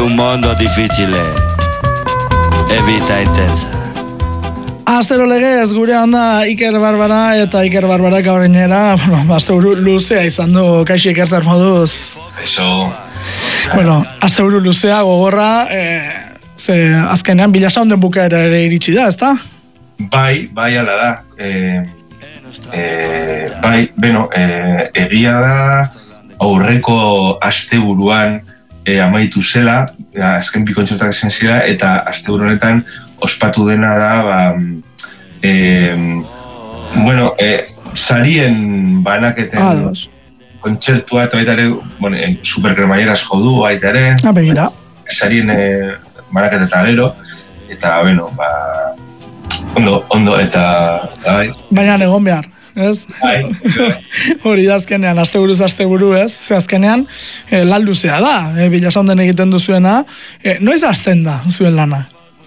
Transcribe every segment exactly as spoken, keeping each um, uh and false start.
un mondo difficile e vita intensa. Astero legez gure handa Iker Barbara eta Iker Barbara gaurrenera, bueno, asteburu luzea izan du kaixi Iker zer moduz. Eso. Bueno, asteburu luzea gogorra, eh, ze azkenean bilasaunden bukaera ere iritsi da, ezta? Bai, bai ala da. Eh, eh, bai, beno, eh, egia da aurreko asteburuan eh, amaitu zela, azken bi kontzertak esan zela, eta asteburu honetan ospatu dena da, ba, eh, bueno, eh, sarien banaketen Ados. kontzertua, eta baita ere, bueno, eh, superkremaieraz jodu, baita ere, Ah, begira. sarien eh, banaketa eta gero, eta, bueno, ba, ondo, ondo, eta, bai. Baina egon behar, ez? Bai. Hori da azkenean, asteburuz asteburu, ez? Ze azkenean, eh, lan luzea da, eh, bilasaunden egiten duzuena, eh, noiz hasten da zuen lana?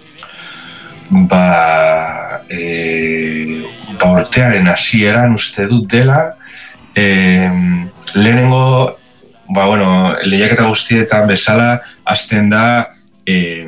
Ba, e, ba urtearen hasieran uste dut dela, e, lehenengo, ba, bueno, lehiaketa guztietan bezala, hasten da, e,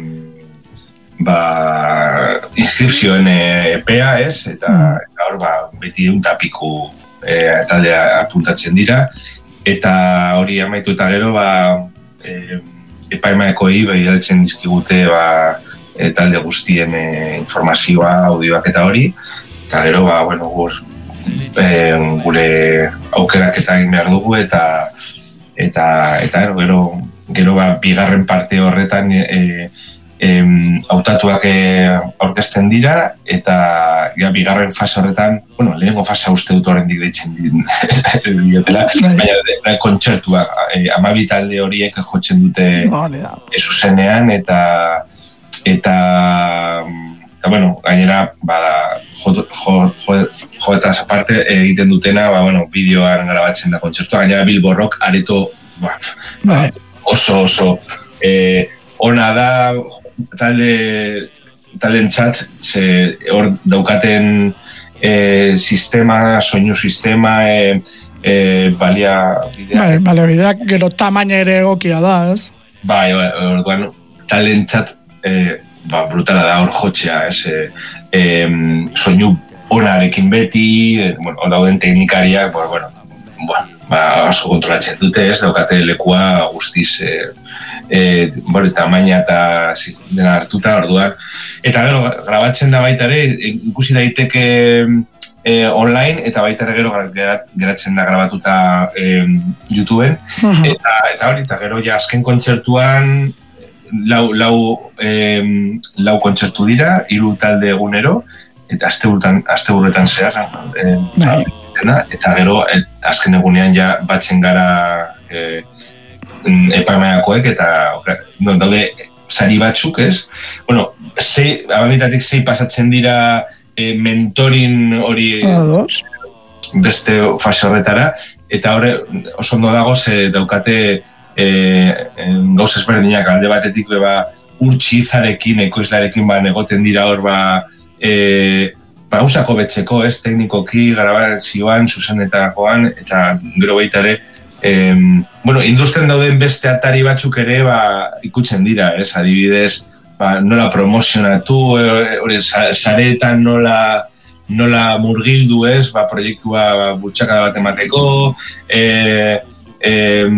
ba, inskripzioen epea, ez? Eta, mm. eta hor, ba, beti egun tapiku e, taldea apuntatzen dira, eta hori amaitu eta gero, ba, e, epaimaekoi behidaltzen dizkigute, ba, E, talde guztien e, informazioa, audioak eta hori, eta gero, ba, bueno, gur, e, gure aukerak eta egin behar dugu, eta eta, eta gero, gero ba, bigarren parte horretan e, e, hautatuak e, aurkezten dira, eta ja, bigarren fase horretan, bueno, lehenengo fase uste dut horrendik deitzen diotela, baina kontzertua, e, amabi talde horiek jotzen dute zuzenean, eta eta eta bueno, gainera bada jo jo jo, jo eta aparte egiten dutena, ba bueno, bideoan grabatzen da kontzertua, gainera Bilborrok areto ba, ba, oso oso eh ona da talde talentzat, ze hor daukaten eh sistema, soinu sistema eh eh balia bidea. Bai, balia bidea, gero tamaina ere egokia da, ez? Bai, orduan talentzat Eh, ba, brutala da hor jotzea, ez, eh, eh, soinu onarekin beti, eh, bueno, dauden teknikariak, pues, bueno, bueno, ba, oso kontrolatzen dute, ez, daukate lekua guztiz, eh, eh, bueno, tamaina eta dena hartuta, orduan, eta gero, grabatzen da baita ere, ikusi daiteke eh, online, eta baita ere gero geratzen da grabatuta eh, YouTubeen, uh-huh. eta, eta hori, eta gero ja azken kontzertuan, lau, lau, eh, lau kontzertu dira, hiru talde egunero, eta asteburutan, asteburuetan zehar, eh, eta, eta gero et, azken egunean ja batzen gara eh, epaimaekoek, eta no, daude sari batzuk, ez? Bueno, sei, abamitatik sei pasatzen dira eh, mentorin hori beste fase horretara, eta horre oso ondo dago ze daukate E, gauz ezberdinak alde batetik ba, urtsizarekin, ekoizlarekin ba, negoten dira hor ba, e, ba, gauzako betzeko, ez, teknikoki, grabazioan, zuzenetakoan, eta gero baita ere, e, bueno, industrien dauden beste atari batzuk ere ba, ikutzen dira, ez, adibidez, ba, nola promozionatu, hori, sareetan nola nola murgildu, ez, ba, proiektua bultzakada bat emateko, e, e,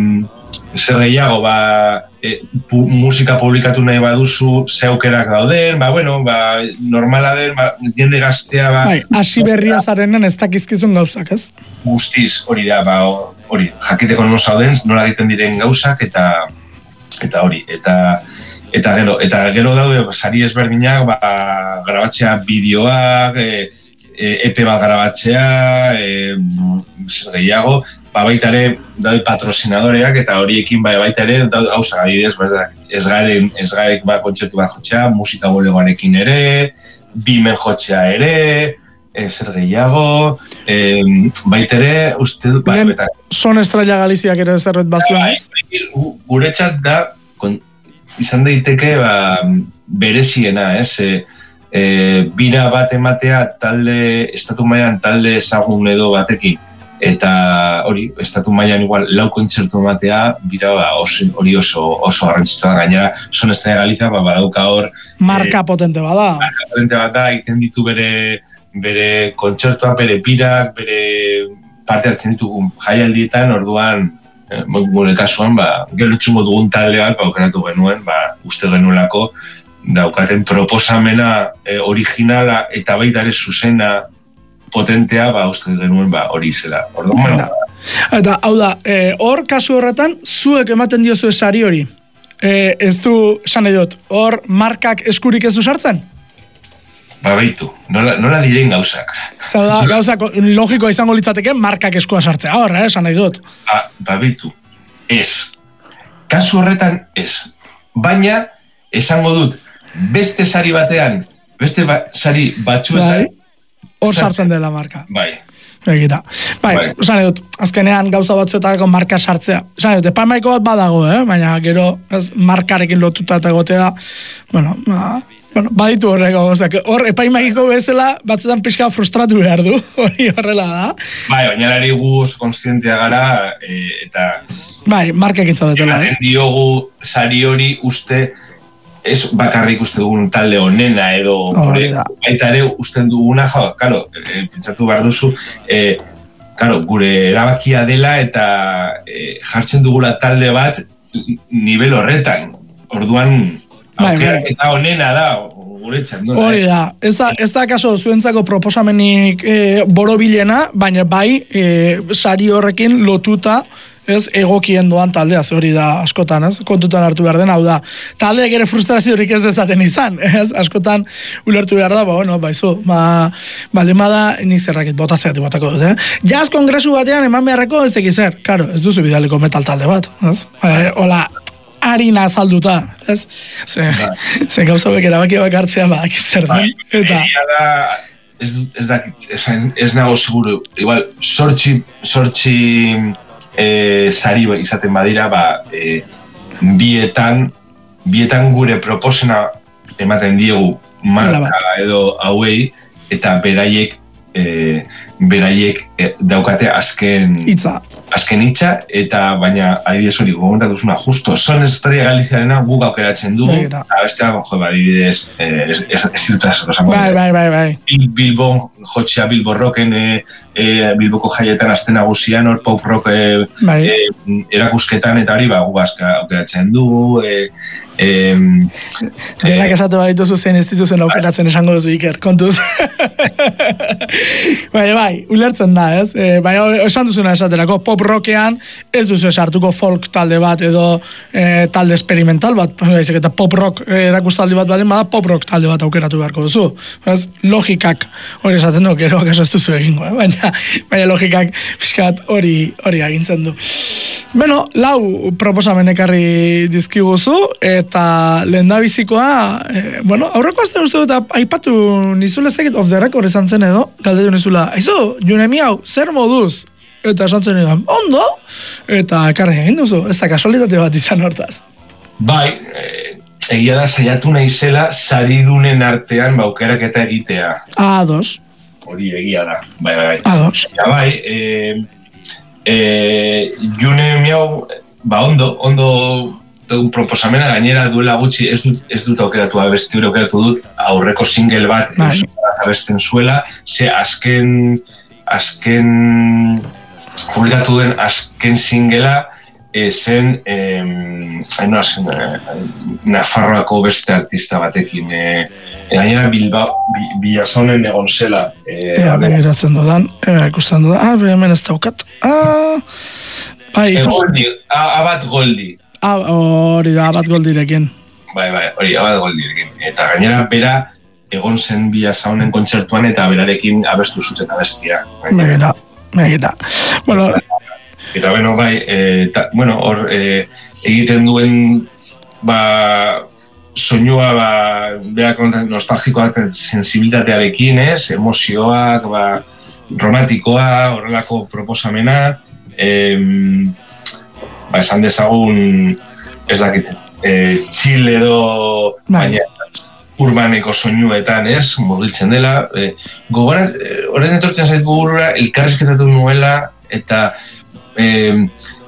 zer gehiago, ba, e, pu, musika publikatu nahi baduzu, ze aukerak dauden, ba, bueno, ba, normala den, ba, jende gaztea, ba... Bai, hasi berria zarenen ez dakizkizun gauzak, ez? Guztiz, hori da, ba, hori, jakiteko non zauden, nola egiten diren gauzak, eta eta hori, eta eta gero, eta gero daude, sari ezberdinak, ba, grabatzea bideoak, e, E P bat grabatzea, e, zer gehiago, ba, baita ere daude patrocinadoreak, eta horiekin ba, baita ere daude hauza gabidez, ba, ez garen, ez garek ba, kontzertu bat jotzea, musika bolegoarekin ere, bimen jotzea ere, e, zer gehiago, e, baita ere, uste dut, ba, eta... Son Estrella Galiziak ere zerret bazuen, ez? Guretzat da, kon, izan daiteke, ba, bereziena, ez, e, E, bira bat ematea talde, estatu mailan talde ezagun edo batekin, eta hori, estatu mailan igual lau kontzertu ematea, bira, ba, oso, hori oso, oso garrantzitsua da, gainera, Son Estrella Galicia, ba, badauka hor... Marka eh, potente bada. Marka potente bada, egiten ditu bere, bere kontzertua, bere pirak, bere parte hartzen ditugu jaialdietan, orduan, eh, gure kasuan, ba, gero txungo dugun talde bat, ba, aukeratu genuen, ba, uste genuelako, daukaten proposamena eh, originala eta baita ere zuzena potentea, ba, uste genuen, ba, hori zela. Orduan, bueno, ba. Eta, hau da, hor, e, kasu horretan, zuek ematen diozu sari hori. E, ez du, esan nahi dut, hor, markak eskurik ez du sartzen? Ba, behitu, nola, nola diren gauzak. Zer da, gauzak logikoa izango litzateke, markak eskua sartzea, hor, eh, esan nahi dut. Ba, ba behitu, ez. Kasu horretan, ez. Baina, esango dut, beste sari batean, beste ba, sari batzuetan, hor sartzen dela marka. Bai. Egira. Bai, bai. Esan dut, azkenean gauza batzuetako marka sartzea. Esan dut, epaimaiko bat badago, eh? Baina gero ez, markarekin lotuta eta egotea, bueno, ba, bueno, baditu horreko, ozak, hor epaimaiko bezala batzuetan pixka frustratu behar du, hori horrela da. Bai, baina lari guz konstientia gara, e, eta... Bai, markak itzadetela, ez? Ematen diogu sari hori uste... Ez bakarrik uste dugun talde honena edo oh, baita ere uste duguna, jo, karo, e, pentsatu behar duzu, e, karo, gure erabakia dela eta e, jartzen dugula talde bat nivel horretan. Orduan, aukera eta honena da, gure txandona. Hori da, ez da, ez da kaso zuentzako proposamenik e, borobilena, baina bai, e, sari horrekin lotuta, ez, egokien doan taldea, hori da askotan, ez, kontutan hartu behar den, hau da, taldeak ere frustraziorik ez dezaten izan, ez, askotan ulertu behar da, ba, bueno, baizu, ba, baldin bada, nik zerrakit botazioatik botako dut, eh? Jazz kongresu batean eman beharreko ez tekiz zer, karo, ez duzu bidaliko metal talde bat, ez, e, hola, harina azalduta, ez, ze, ze gauza bek erabaki bakartzea, ba, zer da, eta... Ez, ez dakit, ez, ez nago seguru, igual, sortxi, sortxi... E, sari izaten badira, ba, e, bietan, bietan gure proposena ematen diegu marka edo hauei, eta beraiek, e, beraiek e, daukate azken hitza. Azken hitza, eta baina adibidez hori, gomentatuzuna, justo, Son Estrella Galiziarena guk aukeratzen dugu, eta bestea, jo, ba, adibidez, ez dut azko, bai, bai, bai, bai. Bilbo, jotxea Bilbo Rocken, e, e, Bilboko jaietan azten nagusian, hor pop rock e, bai. e, erakusketan, eta hori, ba, guk aukeratzen dugu, e, e, denak e, esatu baditu zuzen instituzioen aukeratzen esango duzu Iker, kontuz. Bai, bai, ulertzen da, ez? E, bai, esan duzuna esaterako, pop rockean ez duzu esartuko folk talde bat edo e, talde experimental bat, eta pop rock erakustaldi bat baden bada pop rock talde bat aukeratu beharko duzu. Ez, logikak hori esaten du, gero akaso ez duzu egingo, eh? baina, baina logikak pixkat hori hori agintzen du. Beno, lau proposamen ekarri dizkiguzu, eta lehendabizikoa, e, bueno, aurreko azten uste dut, aipatu nizula zekit off the record izan zen edo, galdetu nizula, aizu, june miau, zer moduz? Eta esan zen edo, ondo, eta ekarri egin duzu, ez da kasualitate bat izan hortaz. Bai, e, egia da, saiatu naizela saridunen artean baukerak eta egitea. Ados. Hori egia da, bai, bai, bai. Ados. Ja, bai, e, E, june miau, ba ondo, ondo un proposamena gainera duela gutxi ez dut, ez dut aukeratu abesti hori aukeratu dut aurreko single bat abesten zuela, ze azken azken publikatu den azken singlea e, zen e, haino zen e, Nafarroako beste artista batekin e, e, gainera Bilbao Bilazonen egon zela e, ea, begiratzen dudan, ea, ikusten dudan, ah, hemen ez daukat, ah, bai, e, Goldi, Abat Goldi, ah, hori da, Abat Goldirekin, bai, bai, hori, Abat Goldirekin, eta gainera bera egon zen Bilazonen kontzertuan eta berarekin abestu zuten abestia, begira, begira, bueno, eta beno, bai, e, ta, bueno, hor e, egiten duen ba, soinua ba, berak nostalgikoa sensibilitatearekin, ez, emozioak, ba, romantikoa, horrelako proposamena, e, ba, esan dezagun, ez dakit, e, chill edo, baina, urbaneko soinuetan, ez, mugiltzen dela, e, gogorat, horren etortzen zaitu burura, elkarrizketatu nuela, eta eh,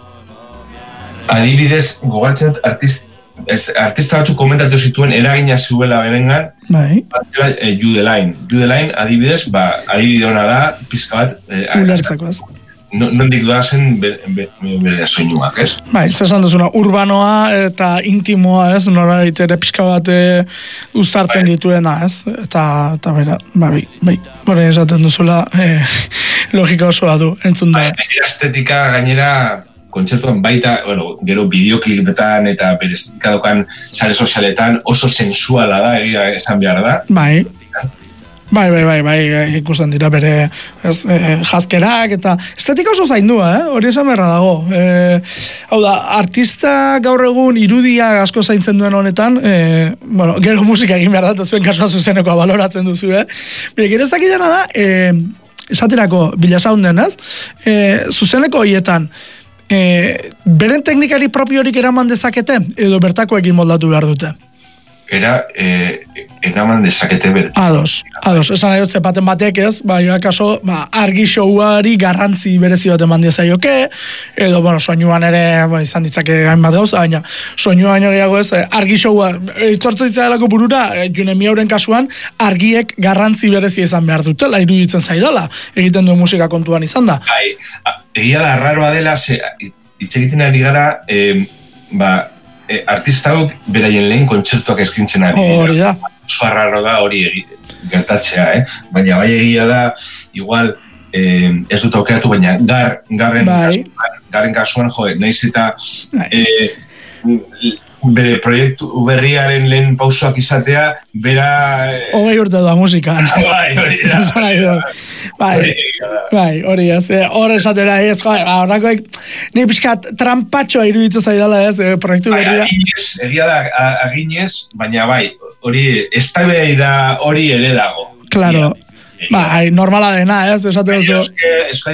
adibidez, gogaltzen dut, artist, artista batzuk komentatu zituen eragina zuela berengan, bai. Batzela, eh, Jude Line. Jude Line, adibidez, ba, adibide hona da, pizka bat, eh, ulertzeko ez. No, nondik doazen bere, bere soinuak, ez? Bai, zesan duzuna, urbanoa eta intimoa, ez? Nora ere pixka bat uztartzen bai. Dituena, ez? Eta, eta bera, bai, bai, bai, esaten duzula, eh, logika osoa du, entzun da. Bai, estetika gainera, kontzertuan baita, bueno, gero bideoklipetan eta bere estetika dokan sare sozialetan oso sensuala da, egia esan behar da. Bai. Bai, bai, bai, bai, ikusten dira bere ez, eh, jazkerak eta estetika oso zaindua, eh? Hori esan berra dago. Eh, hau da, artista gaur egun irudia asko zaintzen duen honetan, eh, bueno, gero musika egin behar da, zuen kasua zuzenekoa baloratzen duzu, eh? Bire, gero ez dakidena da, eh, esaterako bilasaunden, ez? Eh, zuzeneko horietan, eh, beren teknikari propiorik eraman dezakete, edo bertako egin moldatu behar dute? Era, eh, eraman dezakete bertu. Ados, ados, esan nahi dut baten batek ez, ba, akaso, ba, argi showari garrantzi berezi bat eman diezaioke, edo, bueno, soinuan ere, ba, izan ditzake gain bat gauza, baina, soinuan gehiago ez, argi showa, etortzen ditzadelako burura, e, june miauren kasuan, argiek garrantzi berezi izan behar dutela, iruditzen zaidala, egiten duen musika kontuan izan da. Bai, egia da, arraroa dela, ze, itxegiten ari gara, eh, ba, E, artista hau beraien lehen kontzertuak eskintzen ari. Hori da. Oso arraro da hori gertatzea, eh? Baina bai egia da, igual, eh, ez dut aukeratu, baina gar, garren, bai. kasuan, garren kasuan, jo, nahiz eta eh, bere proiektu berriaren lehen pausoak izatea, bera... Eh... Hogei urte da musikan. Bai, hori da. Bai, bai, hori ez. Hor esatera ez, jo, horrakoek, nahi pixkat trampatxoa iruditzen zaidala ez, eh, proiektu bai, berria. Aginez, egia da, aginez, baina bai, hori, ez da hori ere dago. Claro. Bai, normala dena, ez, esaten duzu. Euskadi